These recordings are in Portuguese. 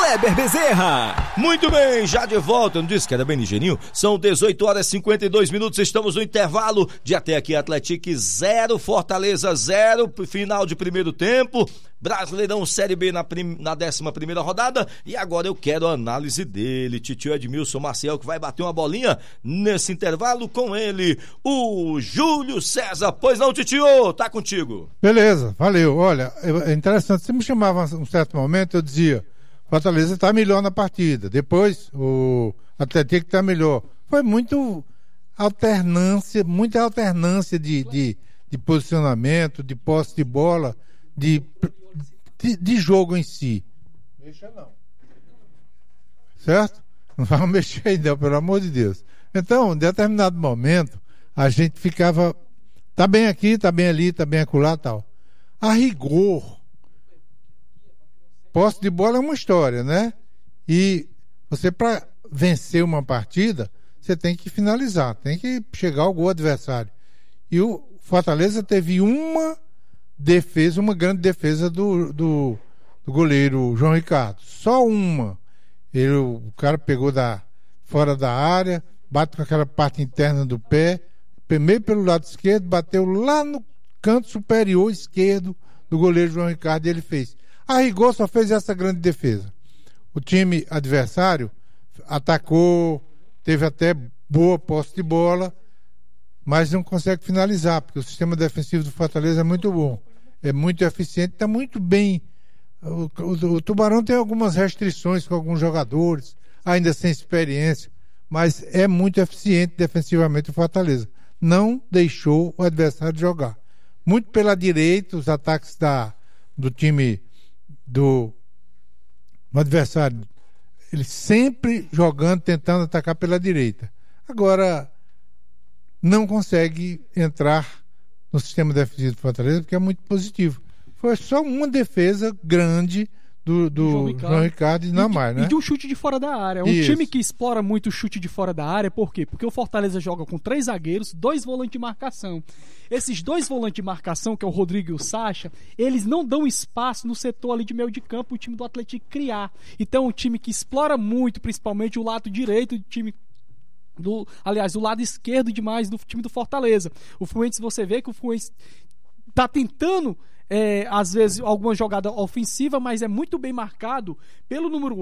Kleber Bezerra. Muito bem, já de volta, eu não disse que era bem ligeirinho? São 18 horas e 52 minutos, estamos no intervalo de até aqui, Atlético 0, Fortaleza 0, final de primeiro tempo, Brasileirão Série B na 11ª rodada, e agora eu quero a análise dele, titio Edmilson Maciel, que vai bater uma bolinha nesse intervalo com ele, o Júlio César. Pois não, titio, tá contigo. Beleza, valeu. Olha, é interessante, você me chamava um certo momento, eu dizia, Fortaleza está melhor na partida, depois o Atlético está melhor. Foi muita alternância de posicionamento, de posse de bola, de jogo em si. Mexa não. Certo? Não vai mexer aí não, pelo amor de Deus. Então, em determinado momento, a gente ficava, tá bem aqui, tá bem ali, tá bem acolá, tal. A rigor, posse de bola é uma história, né? E você, para vencer uma partida, você tem que finalizar, tem que chegar ao gol adversário. E o Fortaleza teve uma grande defesa do goleiro João Ricardo. Só uma. O cara pegou fora da área, bate com aquela parte interna do pé, meio pelo lado esquerdo, bateu lá no canto superior esquerdo do goleiro João Ricardo, e ele fez. A rigor só fez essa grande defesa. O time adversário atacou, teve até boa posse de bola, mas não consegue finalizar, porque o sistema defensivo do Fortaleza é muito bom, é muito eficiente, está muito bem. O Tubarão tem algumas restrições com alguns jogadores, ainda sem experiência, mas é muito eficiente defensivamente o Fortaleza. Não deixou o adversário jogar. Muito pela direita, os ataques do time do adversário, ele sempre jogando, tentando atacar pela direita. Agora, não consegue entrar no sistema defensivo do Fortaleza, porque é muito positivo. Foi só uma defesa grande do João Ricardo e não mais, né? E de um chute de fora da área. Time que explora muito o chute de fora da área, por quê? Porque o Fortaleza joga com 3 zagueiros, 2 volantes de marcação. Esses 2 volantes de marcação, que é o Rodrigo e o Sacha, eles não dão espaço no setor ali de meio de campo o time do Atlético criar. Então é um time que explora muito, principalmente o lado direito do time o lado esquerdo demais do time do Fortaleza. O Fuentes, você vê que o Fuentes tá tentando às vezes alguma jogada ofensiva, mas é muito bem marcado pelo número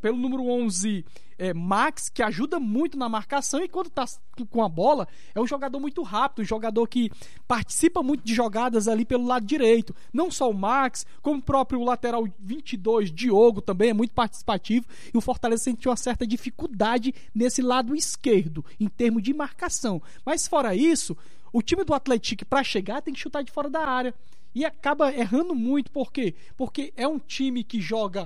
11 Max, que ajuda muito na marcação, e quando tá com a bola é um jogador muito rápido, um jogador que participa muito de jogadas ali pelo lado direito. Não só o Max, como o próprio lateral 22 Diogo também é muito participativo, e o Fortaleza sentiu uma certa dificuldade nesse lado esquerdo em termos de marcação. Mas fora isso, o time do Atlético, para chegar, tem que chutar de fora da área. E acaba errando muito, por quê? Porque é um time que joga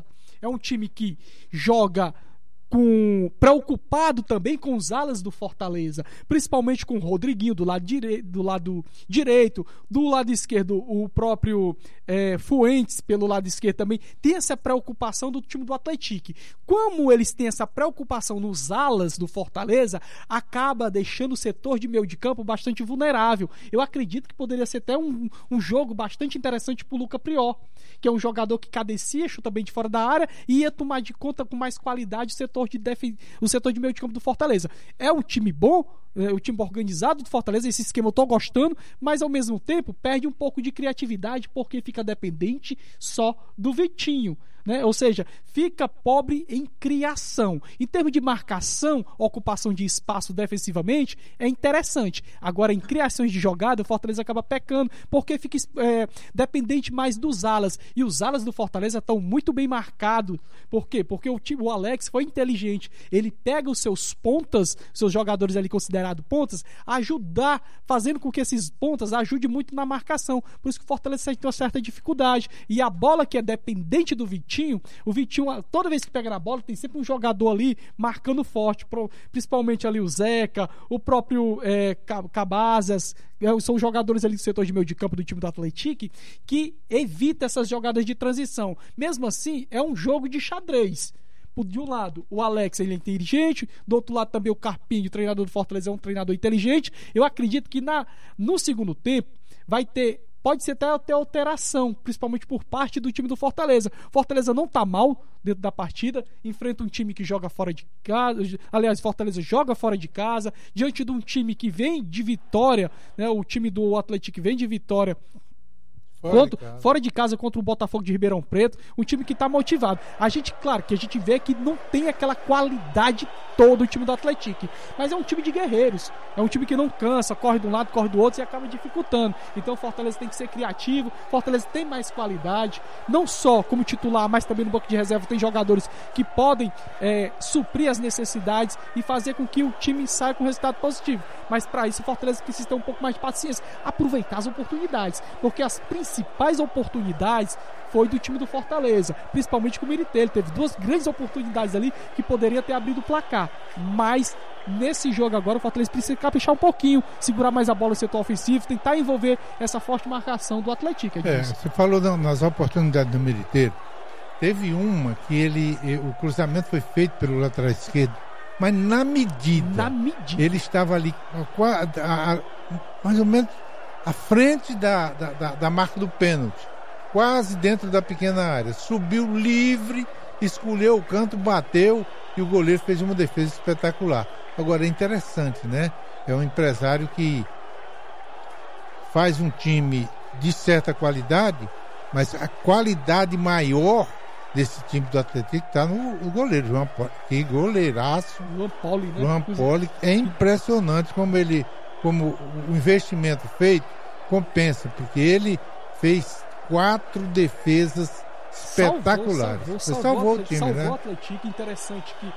preocupado também com os alas do Fortaleza, principalmente com o Rodriguinho do lado direito, do lado esquerdo o próprio Fuentes pelo lado esquerdo também. Tem essa preocupação do time do Atlético. Como eles têm essa preocupação nos alas do Fortaleza, acaba deixando o setor de meio de campo bastante vulnerável. Eu acredito que poderia ser até um jogo bastante interessante pro Luca Prior, que é um jogador que cadencia, chuta bem de fora da área e ia tomar de conta com mais qualidade o setor de meio de campo do Fortaleza. É um time bom, o time organizado do Fortaleza, esse esquema eu tô gostando, mas ao mesmo tempo perde um pouco de criatividade, porque fica dependente só do Vitinho, né? Ou seja, fica pobre em criação. Em termos de marcação, ocupação de espaço defensivamente, é interessante. Agora, em criações de jogada, o Fortaleza acaba pecando, porque fica dependente mais dos alas. E os alas do Fortaleza estão muito bem marcados. Por quê? Porque o Alex foi inteligente. Ele pega os seus pontas, seus jogadores ali considerados pontas, fazendo com que esses pontas ajudem muito na marcação. Por isso que o Fortaleza tem uma certa dificuldade. E a bola que é dependente do Vitinho, o Vitinho, toda vez que pega na bola, tem sempre um jogador ali marcando forte, principalmente ali o Zeca, o próprio Cabazas, são jogadores ali do setor de meio de campo do time do Atlético que evita essas jogadas de transição. Mesmo assim, é um jogo de xadrez. De um lado, o Alex, ele é inteligente, do outro lado também o Carpinho, o treinador do Fortaleza, é um treinador inteligente. Eu acredito que no segundo tempo vai ter pode ser até alteração, principalmente por parte do time do Fortaleza. Fortaleza não tá mal dentro da partida, enfrenta um time que joga fora de casa, aliás, Fortaleza joga fora de casa, diante de um time que vem de vitória, né, o time do Atlético vem de vitória fora de casa contra o Botafogo de Ribeirão Preto, um time que está motivado. Claro que a gente vê que não tem aquela qualidade toda o time do Atlético, mas é um time de guerreiros, é um time que não cansa, corre de um lado, corre do outro e acaba dificultando. Então o Fortaleza tem que ser criativo, Fortaleza tem mais qualidade, não só como titular, mas também no banco de reserva tem jogadores que podem suprir as necessidades e fazer com que o time saia com resultado positivo. Mas para isso o Fortaleza precisa ter um pouco mais de paciência, aproveitar as oportunidades, porque as principais oportunidades foi do time do Fortaleza, principalmente com o Miritê. Ele teve 2 grandes oportunidades ali que poderia ter abrido o placar, mas nesse jogo agora o Fortaleza precisa caprichar um pouquinho, segurar mais a bola no setor ofensivo, tentar envolver essa forte marcação do Atlético. Você falou nas oportunidades do Miritê, teve uma que o cruzamento foi feito pelo lateral esquerdo, mas na medida ele estava ali mais ou menos à frente da marca do pênalti, quase dentro da pequena área, subiu livre, escolheu o canto, bateu e o goleiro fez uma defesa espetacular. Agora é interessante, né? É um empresário que faz um time de certa qualidade, mas a qualidade maior desse time do Atlético está no goleiro, João Poli. Que goleiraço. João Poli, né? João Poli. É impressionante como o investimento feito compensa, porque ele fez 4 defesas espetaculares. Salvou o time, salvou né? o Atlético. Interessante que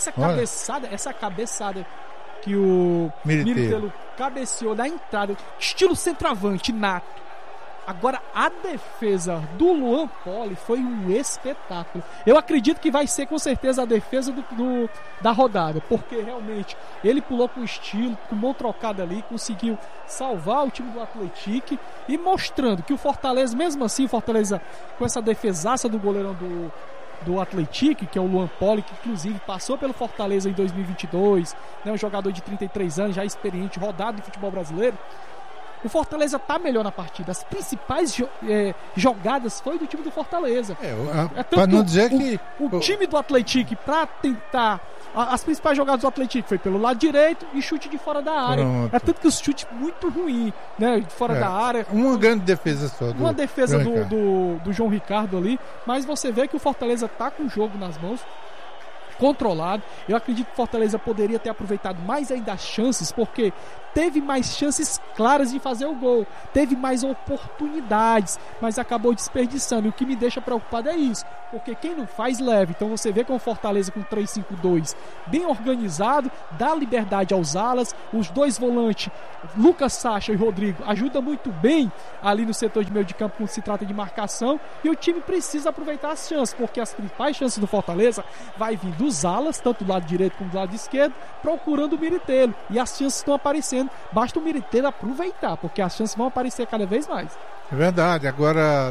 essa cabeçada que o Miritelo cabeceou na entrada, estilo centroavante nato. Agora a defesa do Luan Poli foi um espetáculo. Eu acredito que vai ser com certeza a defesa da rodada, porque realmente ele pulou com estilo, com mão trocada ali, conseguiu salvar o time do Atlético e mostrando que o Fortaleza, mesmo assim, o Fortaleza com essa defesaça do goleirão do Atlético, que é o Luan Poli, que inclusive passou pelo Fortaleza em 2022, né, um jogador de 33 anos, já experiente, rodado do futebol brasileiro. O Fortaleza tá melhor na partida. As principais jogadas foi do time do Fortaleza. Para não dizer que o time do Atlético, para tentar as principais jogadas do Atlético foi pelo lado direito e chute de fora da área. Pronto. É tanto que os chutes muito ruins, né, de fora da área. Uma grande defesa só. Uma defesa do João Ricardo ali, mas você vê que o Fortaleza tá com o jogo nas mãos, controlado. Eu acredito que o Fortaleza poderia ter aproveitado mais ainda as chances, porque teve mais chances claras de fazer o gol, teve mais oportunidades, mas acabou desperdiçando. E o que me deixa preocupado é isso, porque quem não faz, leva. Então você vê com o Fortaleza com 3-5-2 bem organizado, dá liberdade aos alas, os 2 volantes, Lucas Sacha e Rodrigo, ajuda muito bem ali no setor de meio de campo quando se trata de marcação, e o time precisa aproveitar as chances, porque as principais chances do Fortaleza vai vir dos alas, tanto do lado direito como do lado esquerdo, procurando o Miritelo, e as chances estão aparecendo. Basta o Miritelo aproveitar, porque as chances vão aparecer cada vez mais. É verdade. Agora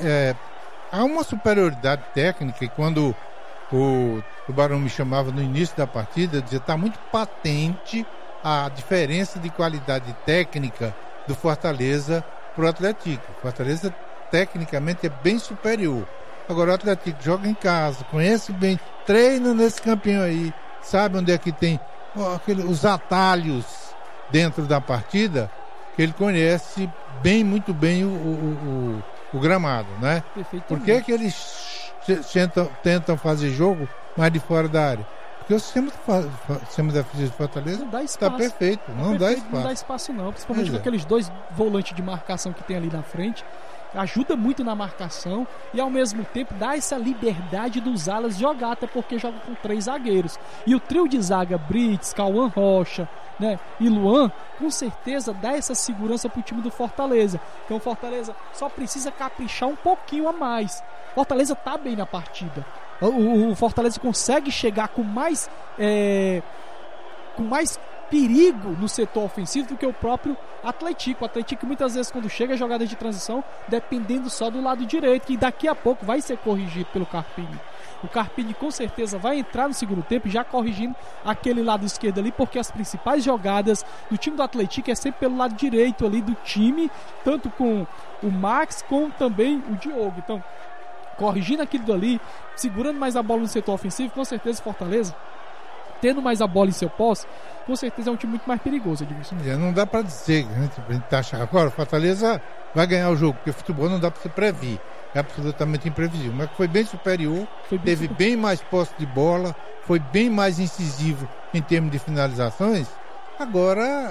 há uma superioridade técnica, e quando o Tubarão me chamava no início da partida, dizia: está muito patente a diferença de qualidade técnica do Fortaleza para o Atlético. O Fortaleza tecnicamente é bem superior. Agora o Atlético joga em casa, conhece bem, treina nesse campinho aí, sabe onde é que tem os atalhos dentro da partida, que ele conhece bem, muito bem o gramado, né? Por que eles tentam fazer jogo mais de fora da área? Porque o sistema defensivo de Fortaleza está perfeito, não dá espaço. Não dá espaço não, principalmente com aqueles 2 volantes de marcação que tem ali na frente. Ajuda muito na marcação e ao mesmo tempo dá essa liberdade dos alas jogar, até porque joga com 3 zagueiros. E o trio de zaga, Brits, Cauã Rocha, né, e Luan, com certeza dá essa segurança pro time do Fortaleza. Então o Fortaleza só precisa caprichar um pouquinho a mais. O Fortaleza tá bem na partida. O Fortaleza consegue chegar com mais perigo no setor ofensivo do que o próprio Atlético. O Atlético muitas vezes quando chega a jogada de transição, dependendo só do lado direito, que daqui a pouco vai ser corrigido pelo Carpini. O Carpini com certeza vai entrar no segundo tempo já corrigindo aquele lado esquerdo ali, porque as principais jogadas do time do Atlético é sempre pelo lado direito ali do time, tanto com o Max como também o Diogo. Então, corrigindo aquilo dali, segurando mais a bola no setor ofensivo, com certeza Fortaleza, tendo mais a bola em seu posse, com certeza é um time muito mais perigoso, Edmilson. Não dá pra dizer, né? A gente tá achando agora, o Fortaleza vai ganhar o jogo, porque futebol não dá pra se prever. É absolutamente imprevisível. Mas foi bem superior, teve bem mais posse de bola, foi bem mais incisivo em termos de finalizações. Agora,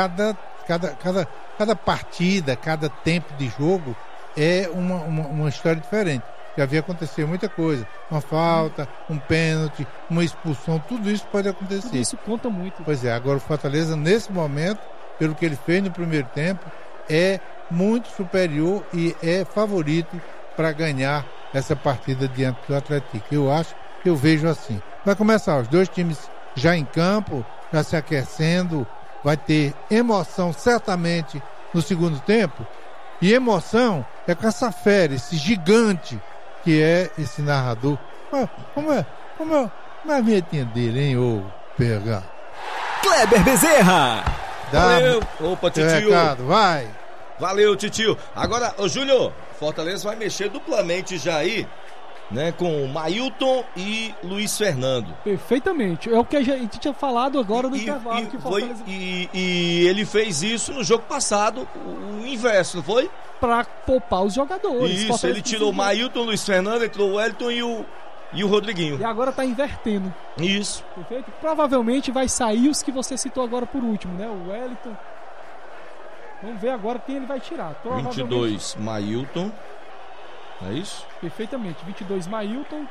cada partida, cada tempo de jogo é uma história diferente. Já havia acontecido muita coisa. Uma falta, um pênalti, uma expulsão, tudo isso pode acontecer. Tudo isso conta muito. Pois é, agora o Fortaleza, nesse momento, pelo que ele fez no primeiro tempo, é muito superior e é favorito para ganhar essa partida diante do Atlético. Eu vejo assim. Vai começar os dois times já em campo, já se aquecendo, vai ter emoção certamente no segundo tempo. E emoção é com essa fera, esse gigante que é esse narrador. Como é a vinhetinha dele, hein, ô PH? Kleber Bezerra! Valeu! Opa, titio! Recado, vai! Valeu, titio! Agora, ô Júlio, Fortaleza vai mexer duplamente já aí, né, com Mailton e Luiz Fernando. Perfeitamente. É o que a gente tinha falado agora no intervalo. E ele fez isso no jogo passado, o inverso, não foi? Pra poupar os jogadores. Isso, Fortaleza ele tirou o Mailton, o Luiz Fernando, entrou o Wellington e o Rodriguinho. E agora tá invertendo. Isso. Perfeito? Provavelmente vai sair os que você citou agora por último, né? O Wellington. Vamos ver agora quem ele vai tirar. 22, Mailton. É isso? Perfeitamente. 22, Mailton.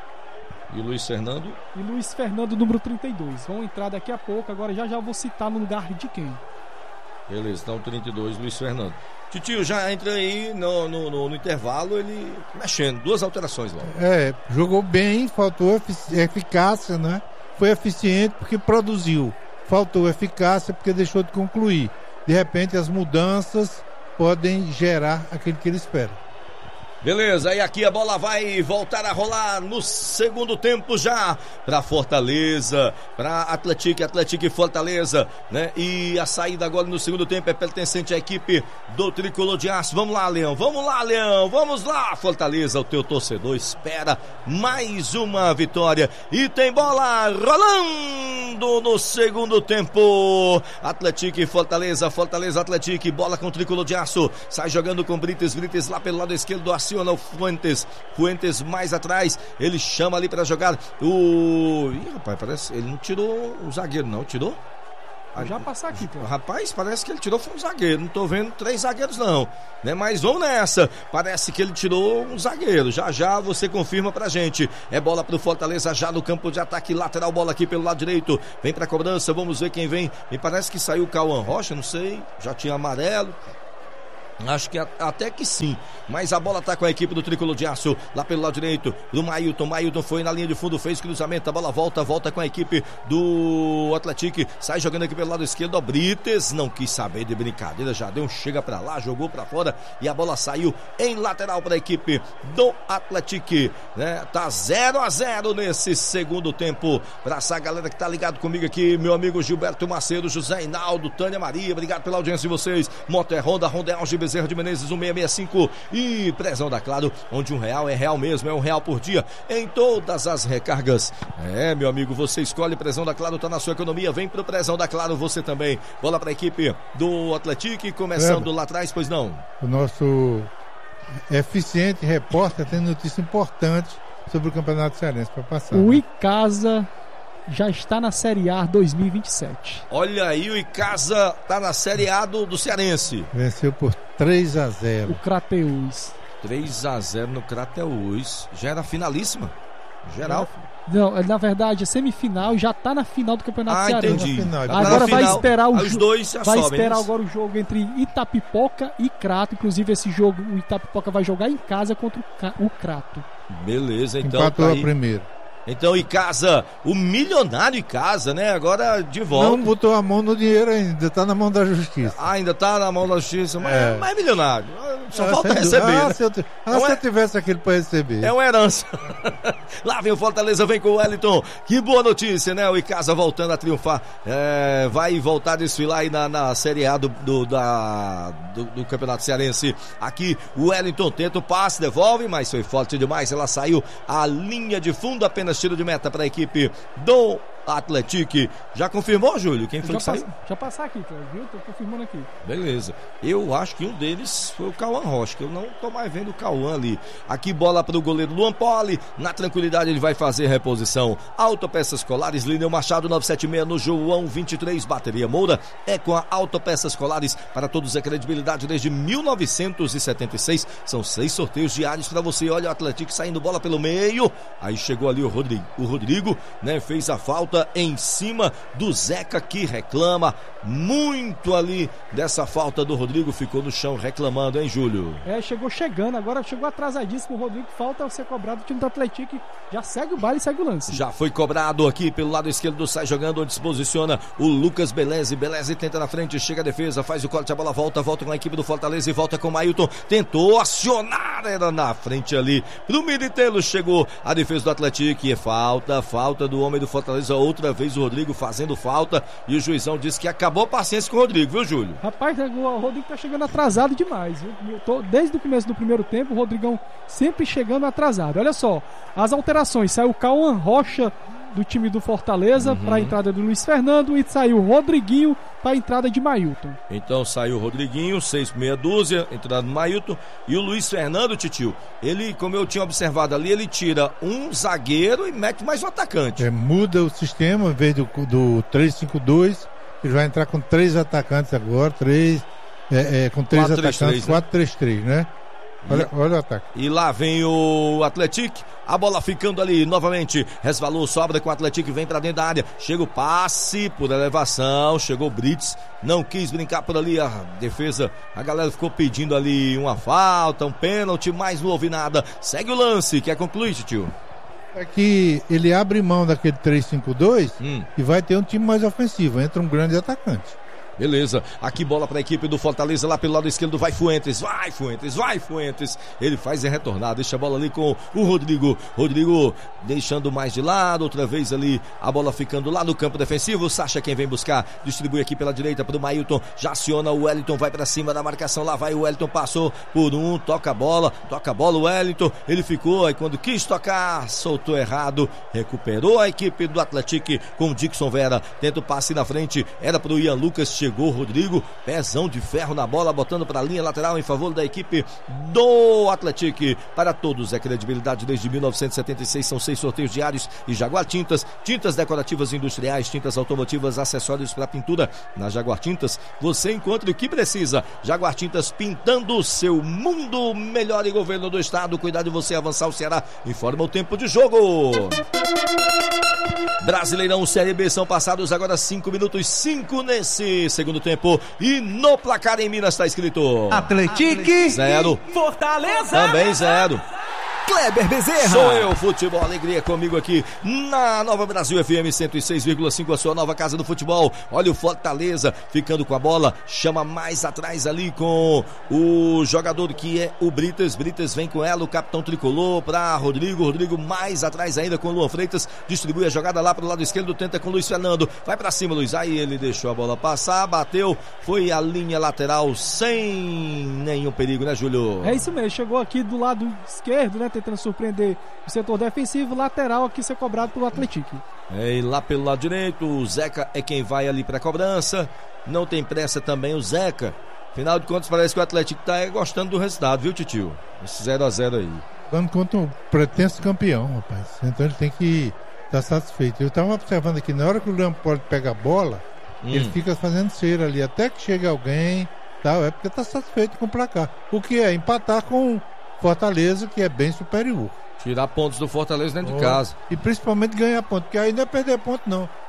E Luiz Fernando. E Luiz Fernando, número 32. Vão entrar daqui a pouco. Agora já vou citar no lugar de quem. Beleza, então 32, Luiz Fernando. Titio, já entra aí no intervalo, ele mexendo. 2 alterações lá. Jogou bem, faltou eficácia, né? Foi eficiente porque produziu. Faltou eficácia porque deixou de concluir. De repente as mudanças podem gerar aquilo que ele espera. Beleza, e aqui a bola vai voltar a rolar no segundo tempo já para Fortaleza, para Atlético e Fortaleza, né? E a saída agora no segundo tempo é pertencente à equipe do Tricolor de Aço. Vamos lá, Leão, vamos lá, Fortaleza, o teu torcedor espera mais uma vitória e tem bola rolando no segundo tempo. Atlético e Fortaleza, Atlético, bola com o Tricolor de Aço, sai jogando com Brites lá pelo lado esquerdo do aciona o Fuentes mais atrás, ele chama ali para jogar rapaz, parece ele não tirou o zagueiro, não, tirou? Vou já passar aqui, cara. Rapaz, parece que ele tirou foi um zagueiro, não tô vendo 3 zagueiros não, né? Mas vamos nessa, parece que ele tirou um zagueiro, já você confirma pra gente, é bola pro Fortaleza já no campo de ataque lateral, bola aqui pelo lado direito, vem pra cobrança, vamos ver quem vem, me parece que saiu o Cauã Rocha, não sei, já tinha amarelo. Acho que até que sim, mas a bola tá com a equipe do Tricolor de Aço, lá pelo lado direito, do Mailton foi na linha de fundo, fez cruzamento, a bola volta com a equipe do Atlético, sai jogando aqui pelo lado esquerdo, o Brites não quis saber de brincadeira, já deu um chega pra lá, jogou pra fora e a bola saiu em lateral pra equipe do Atlético, né? Tá 0-0 nesse segundo tempo, pra essa galera que tá ligado comigo aqui, meu amigo Gilberto Macedo, José Hinaldo, Tânia Maria, obrigado pela audiência de vocês, Moto Honda Alge Bezerra de Menezes 1665 e Prezão da Claro, onde R$1 é real mesmo, é R$1 por dia em todas as recargas. Meu amigo, você escolhe Prezão da Claro, tá na sua economia, vem pro Prezão da Claro você também. Bola pra equipe do Atlético, começando lá atrás, pois não. O nosso eficiente repórter tem notícia importante sobre o Campeonato Cearense para passar. O Icasa já está na Série A 2027. Olha aí, o Icasa tá na Série A do Cearense. Venceu por 3-0. O Crateús. 3-0 no Crateús. Já era finalíssima? Geral? Não, na verdade, a semifinal já tá na final do Campeonato Cearense. Entendi. Agora vai esperar o jogo. Vai esperar isso. Agora o jogo entre Itapipoca e Crato. Inclusive, esse jogo, o Itapipoca vai jogar em casa contra o Crato. Beleza, então. Empatou a primeira. Então, Icasa, o milionário Icasa, né? Agora de volta. Não botou a mão no dinheiro ainda, tá na mão da justiça. Ainda tá na mão da justiça, mas é milionário. Só falta receber. Né? Se eu tivesse aquilo para receber. É uma herança. Lá vem o Fortaleza, vem com o Wellington. Que boa notícia, né? O Icasa voltando a triunfar. Vai voltar a desfilar aí na Série A do Campeonato Cearense. Aqui o Wellington tenta o passe, devolve, mas foi forte demais. Ela saiu à linha de fundo, apenas tiro de meta para a equipe do Atlético. Já confirmou, Júlio? Quem foi que saiu? Já passar aqui, viu? Tô confirmando aqui. Beleza. Eu acho que um deles foi o Cauã Rocha, que eu não tô mais vendo o Cauã ali. Aqui bola para o goleiro Luan Poli. Na tranquilidade ele vai fazer reposição. Autopeças Colares, Lineu Machado 976 no João 23. Bateria Moura é com a Autopeças Colares. Para todos é credibilidade desde 1976. São 6 sorteios diários para você. Olha o Atlético saindo bola pelo meio. Aí chegou ali o Rodrigo, né? Fez a falta em cima do Zeca, que reclama muito ali dessa falta do Rodrigo, ficou no chão reclamando, hein, Júlio? Chegou chegando, agora chegou atrasadíssimo o Rodrigo, falta ser cobrado o time do Atlético, já segue o baile e segue o lance. Já foi cobrado aqui pelo lado esquerdo, sai jogando onde se posiciona o Lucas Beleze tenta na frente, chega a defesa, faz o corte, a bola volta com a equipe do Fortaleza e volta com o Mailton, tentou acionar, era na frente ali pro Militelo, chegou a defesa do Atlético e falta do homem do Fortaleza, outra vez o Rodrigo fazendo falta e o juizão disse que acabou a paciência com o Rodrigo, viu, Júlio? Rapaz, o Rodrigo tá chegando atrasado demais, viu? Desde o começo do primeiro tempo, o Rodrigão sempre chegando atrasado. Olha só, as alterações, saiu o Cauã Rocha do time do Fortaleza para a entrada do Luiz Fernando e saiu o Rodriguinho para a entrada de Mailton. Então saiu o Rodriguinho, 6 por meia dúzia, entrada do Mailton e o Luiz Fernando, Titio, ele, como eu tinha observado ali, ele tira um zagueiro e mete mais um atacante. Muda o sistema, em vez do 3-5-2, ele vai entrar com 3 atacantes agora, com 3 atacantes, 4-3-3, né? Olha o ataque. E lá vem o Atlético, a bola ficando ali novamente, resvalou, sobra com o Atlético, vem pra dentro da área, chega o passe por elevação, chegou o Brits, não quis brincar por ali, a defesa, a galera ficou pedindo ali uma falta, um pênalti, mas não houve nada, segue o lance, quer concluir, tio? É que ele abre mão daquele 3-5-2 e vai ter um time mais ofensivo, entra um grande atacante. Beleza, aqui bola para a equipe do Fortaleza, lá pelo lado esquerdo vai Fuentes, ele faz retornar, deixa a bola ali com o Rodrigo deixando mais de lado, outra vez ali, a bola ficando lá no campo defensivo, Sacha quem vem buscar, distribui aqui pela direita para o Mailton, já aciona o Wellington, vai para cima da marcação, lá vai o Wellington, passou por um, toca a bola o Wellington, ele ficou, aí quando quis tocar, soltou errado, recuperou a equipe do Atlético com o Dixon Vera, tenta o passe na frente, era para o Ian Lucas, chegou o Rodrigo, pezão de ferro na bola, botando para a linha lateral em favor da equipe do Atlético. Para todos é credibilidade desde 1976, são 6 sorteios diários e Jaguar Tintas, tintas decorativas industriais, tintas automotivas, acessórios para pintura. Na Jaguar Tintas você encontra o que precisa. Jaguar Tintas, pintando o seu mundo. Melhor e governo do estado, cuidar de você avançar o Ceará. Informa o tempo de jogo. Brasileirão Série B, são passados agora 5 minutos 5 nesse segundo tempo e no placar em Minas está escrito Atlético 0, Fortaleza também 0. Kleber Bezerra. Sou eu, futebol, alegria comigo aqui na Nova Brasil FM 106,5, a sua nova casa do futebol. Olha o Fortaleza ficando com a bola, chama mais atrás ali com o jogador que é o Brites vem com ela, o capitão tricolor para Rodrigo mais atrás ainda com o Luan Freitas, distribui a jogada lá para o lado esquerdo, tenta com o Luiz Fernando, vai para cima Luiz, aí ele deixou a bola passar, bateu, foi a linha lateral sem nenhum perigo, né, Júlio? É isso mesmo, chegou aqui do lado esquerdo, né, tentando surpreender o setor defensivo, lateral aqui ser cobrado pelo Atlético. E lá pelo lado direito, o Zeca é quem vai ali para a cobrança, não tem pressa também o Zeca, afinal de contas parece que o Atlético está gostando do resultado, viu, Titio? Esse 0-0 aí. Dando conta um pretenso campeão, rapaz, então ele tem que estar satisfeito. Eu estava observando aqui, na hora que o Leopoldo pega a bola, ele fica fazendo cera ali, até que chega alguém, tal, é porque está satisfeito com o placar, o que é empatar com Fortaleza, que é bem superior. Tirar pontos do Fortaleza dentro de casa. E principalmente ganhar ponto, porque aí não é perder ponto não.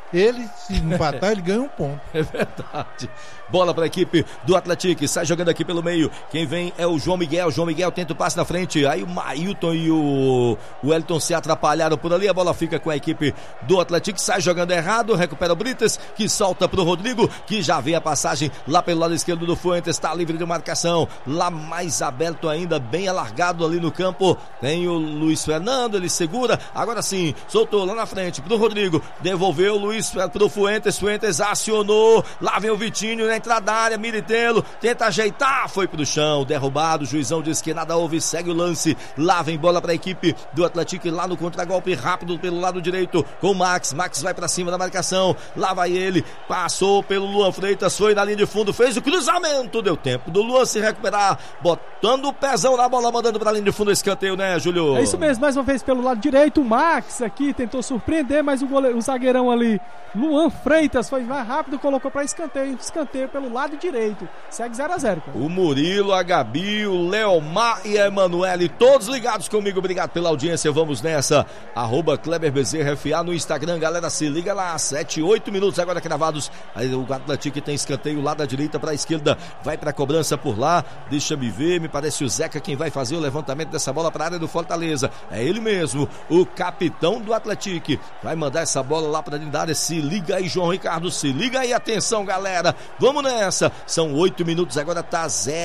Ele, se empatar, ele ganha um ponto. É verdade. Bola para a equipe do Atlético, sai jogando aqui pelo meio. Quem vem é o João Miguel. João Miguel tenta o passe na frente. Aí o Mailton e o Wellington se atrapalharam por ali. A bola fica com a equipe do Atlético, sai jogando errado. Recupera o Brites, que solta pro Rodrigo, que já vê a passagem lá pelo lado esquerdo do Fuentes. Está livre de marcação. Lá mais aberto ainda, bem alargado ali no campo. Tem o Luiz Fernando, ele segura. Agora sim, soltou lá na frente pro Rodrigo. Devolveu o Luiz pro Fuentes. Fuentes acionou. Lá vem o Vitinho, né? Entrada da área, Militelo, tenta ajeitar, foi pro chão, derrubado, o juizão diz que nada houve, segue o lance, lá vem bola pra equipe do Atlético, lá no contragolpe rápido pelo lado direito, com o Max vai pra cima da marcação, lá vai ele, passou pelo Luan Freitas, foi na linha de fundo, fez o cruzamento, deu tempo do Luan se recuperar, botando o pezão na bola, mandando pra linha de fundo, escanteio, né, Júlio? É isso mesmo, mais uma vez pelo lado direito, o Max aqui tentou surpreender, mas o zagueirão ali, Luan Freitas, foi mais rápido, colocou pra escanteio pelo lado direito, segue 0-0, cara. O Murilo, a Gabi, o Leomar e a Emanuele, todos ligados comigo, obrigado pela audiência, vamos nessa, @KleberBezerraFA no Instagram, galera, se liga lá, 7, 8 minutos agora cravados, aí o Atlético tem escanteio lá da direita pra esquerda, vai pra cobrança por lá, deixa me ver, me parece o Zeca quem vai fazer o levantamento dessa bola pra área do Fortaleza, é ele mesmo, o capitão do Atlético, vai mandar essa bola lá pra dentro da área, se liga aí João Ricardo, se liga aí, atenção galera, vamos nessa, são 8 minutos, agora tá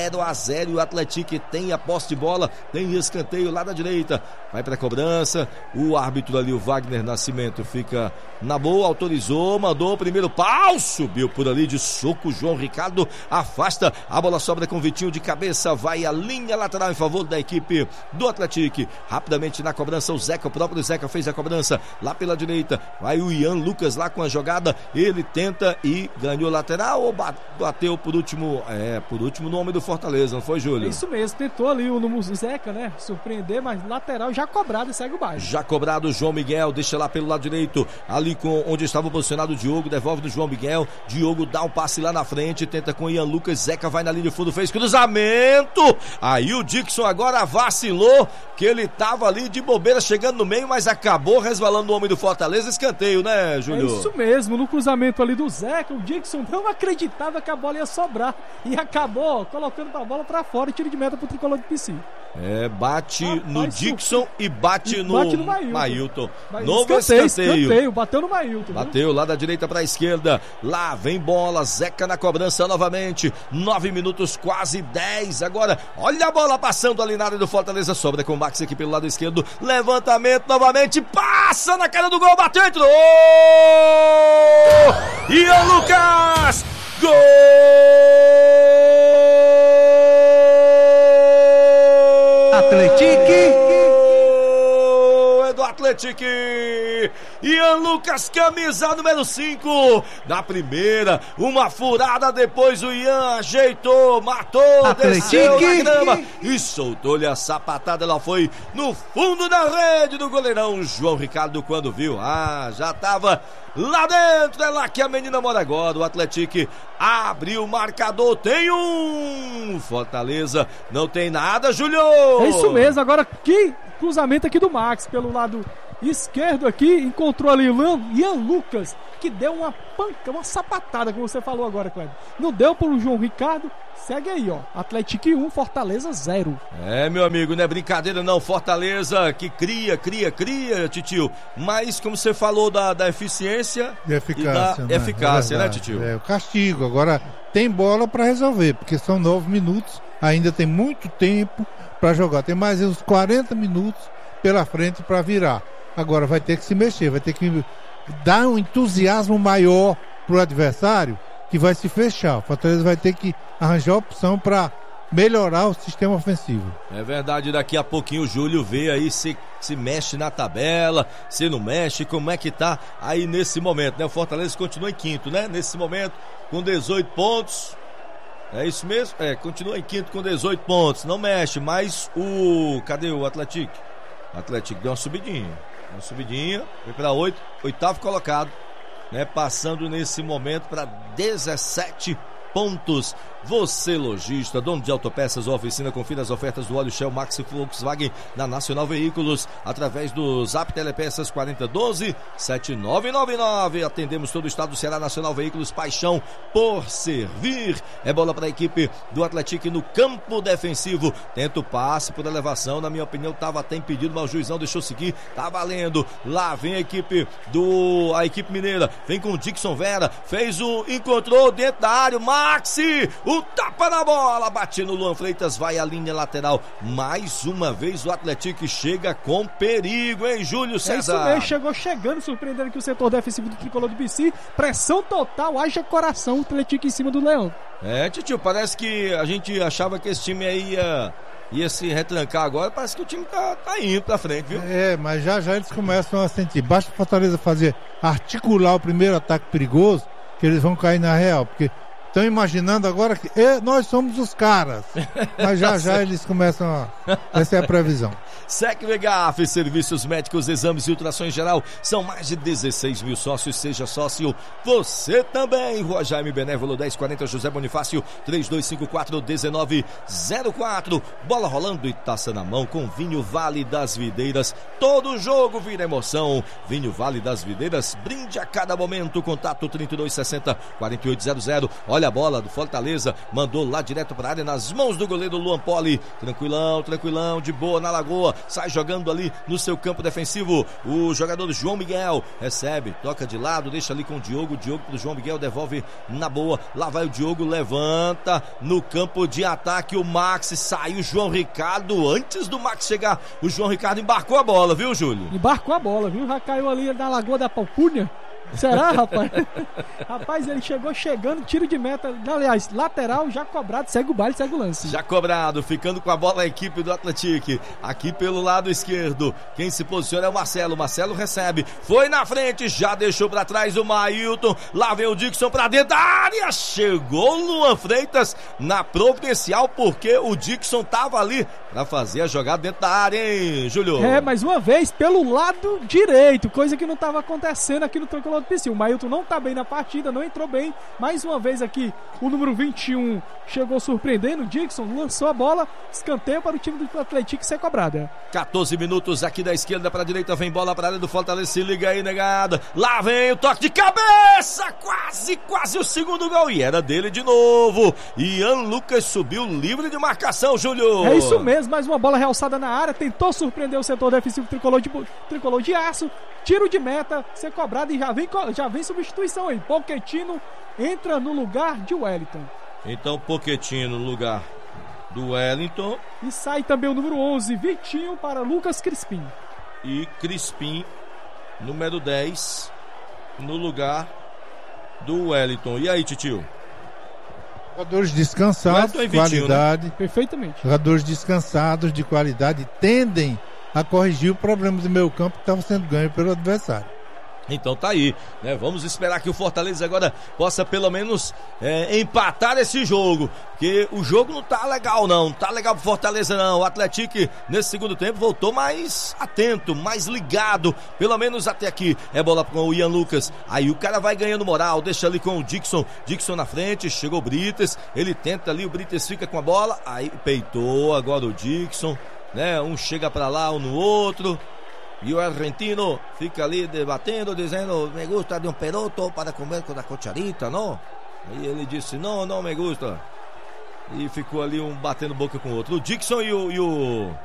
0-0 e o Atlético tem a posse de bola, tem escanteio lá da direita, vai pra cobrança, o árbitro ali, o Wagner Nascimento, fica na boa, autorizou, mandou o primeiro pau, subiu por ali de soco, João Ricardo afasta, a bola sobra com o Vitinho de cabeça, vai a linha lateral em favor da equipe do Atlético, rapidamente na cobrança, o Zeca, o próprio Zeca fez a cobrança, lá pela direita, vai o Ian Lucas lá com a jogada, ele tenta e ganhou lateral ou bateu por último no homem do Fortaleza, não foi, Júlio? É isso mesmo, tentou ali o Zeca, né, surpreender, mas lateral já cobrado e segue o baixo. Já cobrado o João Miguel, deixa lá pelo lado direito, ali com onde estava posicionado o Diogo, devolve no João Miguel, Diogo dá um passe lá na frente, tenta com o Ian Lucas, Zeca vai na linha de fundo, fez cruzamento, aí o Dixon agora vacilou, que ele tava ali de bobeira chegando no meio, mas acabou resvalando o homem do Fortaleza, escanteio, né, Júlio? É isso mesmo, no cruzamento ali do Zeca, o Dixon não acreditava que a bola ia sobrar e acabou colocando a bola pra fora e tiro de meta pro tricolor do PC. Bate no Dixon e bate no Mailton. Novo escanteio, bateu no Mailton. Bateu lá da direita pra esquerda, lá vem bola, Zeca na cobrança novamente, 9 minutos, quase 10, agora, olha a bola passando ali na área do Fortaleza, sobra com o Max aqui pelo lado esquerdo, levantamento novamente, passa na cara do gol, bateu, entrou! Ian Lucas! Gol! Atlético é do Atlético. Ian Lucas, camisa número 5. Na primeira, uma furada, depois o Ian ajeitou, matou, Atlético. Desceu na grama e soltou-lhe a sapatada, ela foi no fundo da rede do goleirão João Ricardo quando viu, já tava lá dentro, é lá que a menina mora agora. O Atlético abriu o marcador, tem um Fortaleza, não tem nada, Júlio. É isso mesmo, agora que cruzamento aqui do Max pelo lado esquerdo aqui, encontrou ali o Ian Lucas, que deu uma panca, uma sapatada, como você falou agora, Cleber. Não deu pro João Ricardo, segue aí, ó, Atlético 1, Fortaleza 0. Meu amigo, não é brincadeira não, Fortaleza que cria, Titio, mas como você falou da eficiência e eficácia, eficácia, né, Titio? O castigo, agora tem bola para resolver, porque são 9 minutos, ainda tem muito tempo para jogar, tem mais uns 40 minutos pela frente para virar. Agora vai ter que se mexer, vai ter que dar um entusiasmo maior pro adversário, que vai se fechar. O Fortaleza vai ter que arranjar opção para melhorar o sistema ofensivo. É verdade, daqui a pouquinho o Júlio vê aí se mexe na tabela, se não mexe, como é que tá aí nesse momento, né? O Fortaleza continua em quinto, né? Nesse momento, com 18 pontos. É isso mesmo? Continua em quinto com 18 pontos. Não mexe, mas cadê o Atlético? O Atlético deu uma subidinha, foi para oitavo colocado, né? Passando nesse momento para 17 pontos. Você lojista, dono de autopeças ou oficina, confira as ofertas do óleo Shell Max Volkswagen na Nacional Veículos através do Zap Telepeças 4012-7999. Atendemos todo o estado do Ceará. Nacional Veículos, paixão por servir. É bola para a equipe do Atlético no campo defensivo. Tenta o passe por elevação, na minha opinião estava até impedido, mas o juizão deixou seguir, tá valendo. Lá vem a equipe mineira, vem com o Dixon Vera, encontrou dentro da área o Maxi, o tapa na bola, bate no Luan Freitas, vai à linha lateral. Mais uma vez o Atlético chega com perigo, hein, Júlio César? É isso mesmo, chegou chegando, surpreendendo aqui o setor defensivo do Tricolor do BC, pressão total, haja coração, o Atlético em cima do Leão. Titio, parece que a gente achava que esse time aí ia se retrancar agora, parece que o time tá indo pra frente, viu? Mas já eles começam a sentir, basta o Fortaleza articular o primeiro ataque perigoso, que eles vão cair na real, porque estão imaginando agora que nós somos os caras, mas já eles começam essa é a previsão. SecVegaf, serviços médicos, exames e ultrassom em geral, são mais de 16 mil sócios, seja sócio você também. Rua Jaime Benévolo 1040, José Bonifácio 3254-1904. Bola rolando e taça na mão com Vinho Vale das Videiras, todo jogo vira emoção. Vinho Vale das Videiras, brinde a cada momento. Contato 3260-4800. Olha a bola do Fortaleza, mandou lá direto para a área, nas mãos do goleiro Luan Poli, tranquilão, de boa na lagoa, sai jogando ali no seu campo defensivo, o jogador João Miguel, recebe, toca de lado, deixa ali com o Diogo pro João Miguel, devolve na boa, lá vai o Diogo, levanta no campo de ataque, o Max, saiu o João Ricardo, antes do Max chegar, o João Ricardo embarcou a bola, viu, Júlio? Embarcou a bola, viu? Já caiu ali na lagoa da Palcunha. Será, rapaz? Rapaz, ele chegando, tiro de meta, aliás, lateral, já cobrado, segue o baile, segue o lance. Já cobrado, ficando com a bola a equipe do Atlético, aqui pelo lado esquerdo, quem se posiciona é o Marcelo recebe, foi na frente, já deixou pra trás o Mailton, lá vem o Dixon pra dentro da área, chegou o Luan Freitas na providencial, porque o Dixon tava ali pra fazer a jogada dentro da área, hein, Júlio? Mais uma vez, pelo lado direito, coisa que não tava acontecendo aqui no Tricolor do PC. O Mailton não tá bem na partida, não entrou bem. Mais uma vez aqui, o número 21 chegou surpreendendo. O Dixon lançou a bola, escanteio para o time do Atlético ser cobrada. 14 minutos aqui da esquerda para a direita, vem bola para a área do Fortaleza, se liga aí, negada. Lá vem o toque de cabeça, quase o segundo gol, e era dele de novo. Ian Lucas subiu livre de marcação, Júlio. É isso mesmo, mais uma bola realçada na área, tentou surpreender o setor defensivo tricolor de aço, tiro de meta, ser cobrado e já vem substituição aí. Pochettino entra no lugar de Wellington. Então Pochettino no lugar do Wellington. E sai também o número 11, Vitinho, para Lucas Crispim. E Crispim, número 10, no lugar do Wellington. E aí, titio? Jogadores descansados, de qualidade. Né? Perfeitamente. Jogadores descansados, de qualidade, tendem a corrigir o problema do meio campo que estava sendo ganho pelo adversário. Então tá aí, né? Vamos esperar que o Fortaleza agora possa pelo menos empatar esse jogo, porque o jogo não tá legal não tá legal pro Fortaleza não. O Atlético nesse segundo tempo voltou mais atento, mais ligado, pelo menos até aqui. É bola com o Ian Lucas, aí o cara vai ganhando moral, deixa ali com o Dixon na frente, chegou o Brites, ele tenta ali, o Brites fica com a bola, aí peitou agora o Dixon, né? Um chega pra lá, um no outro. E o argentino fica ali debatendo, dizendo, me gusta de um peroto para comer com a cucharita, não? Aí ele disse, não me gusta. E ficou ali um batendo boca com o outro. O Dixon e o